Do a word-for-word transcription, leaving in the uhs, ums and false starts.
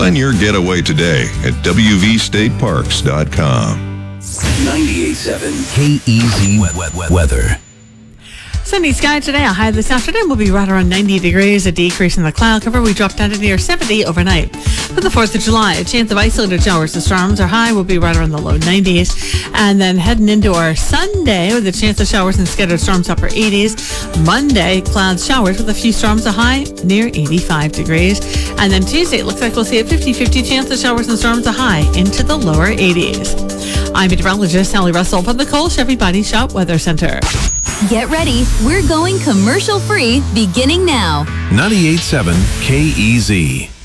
Plan your getaway today at w v state parks dot com. ninety-eight point seven K E Z weather. Sunny sky today. A high this afternoon will be right around ninety degrees. A decrease in the cloud cover. We drop down to near seventy overnight. For the fourth of July, a chance of isolated showers and storms. Our high will be right around the low nineties. And then heading into our Sunday with a chance of showers and scattered storms, upper eighties. Monday, clouds, showers with a few storms. A high near eighty-five degrees. And then Tuesday, it looks like we'll see a fifty-fifty chance of showers and storms. A high into the lower eighties. I'm meteorologist Sally Russell from the Cole Chevy Body Shop Weather Center. Get ready. We're going commercial free beginning now. ninety-eight point seven K E Z.